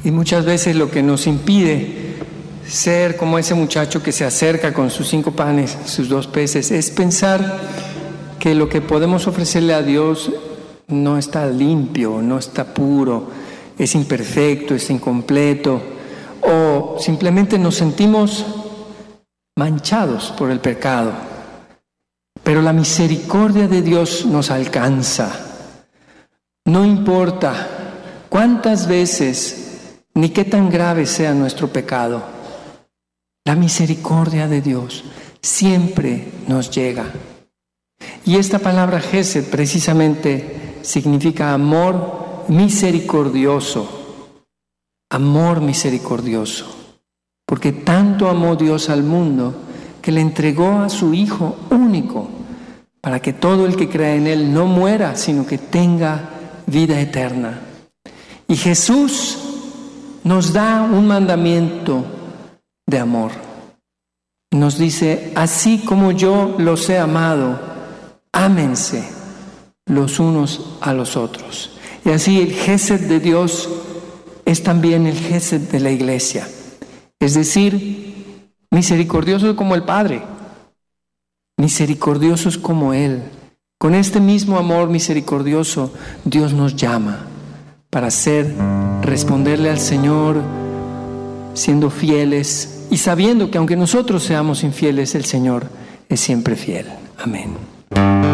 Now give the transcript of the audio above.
Y muchas veces lo que nos impide ser como ese muchacho que se acerca con sus 5 panes, sus 2 peces, es pensar que lo que podemos ofrecerle a Dios no está limpio, no está puro, es imperfecto, es incompleto, o simplemente nos sentimos manchados por el pecado. Pero la misericordia de Dios nos alcanza. No importa cuántas veces ni qué tan grave sea nuestro pecado, la misericordia de Dios siempre nos llega. Y esta palabra Gesed precisamente significa amor misericordioso. Amor misericordioso. Porque tanto amó Dios al mundo que le entregó a su Hijo único para que todo el que crea en Él no muera, sino que tenga vida eterna. Y Jesús nos da un mandamiento de amor. Nos dice, así como yo los he amado, ámense los unos a los otros. Y así el Gesed de Dios es también el Gesed de la Iglesia. Es decir, misericordiosos como el Padre, misericordiosos como Él. Con este mismo amor misericordioso, Dios nos llama para responderle al Señor, siendo fieles y sabiendo que aunque nosotros seamos infieles, el Señor es siempre fiel. Amén.